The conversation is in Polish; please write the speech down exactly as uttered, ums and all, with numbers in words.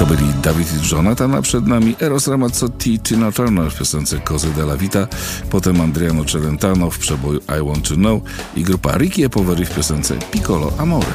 To byli Dawid i Jonathan, a przed nami Eros Ramazzotti, Tina Turner w piosence Cose della Vita, potem Adriano Celentano w przeboju I Want to Know i grupa Ricky e Poveri w piosence Piccolo Amore.